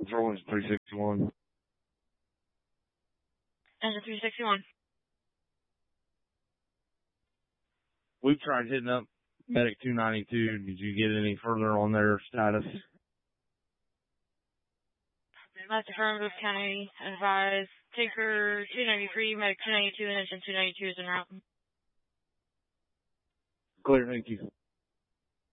Controlling 361. Engine 361. We've tried hitting up Medic 292. Did you get any further on their status? Last affirmative, County advised. Tinker 293, Medic 292, and Engine 292 is en route. Clear, thank you.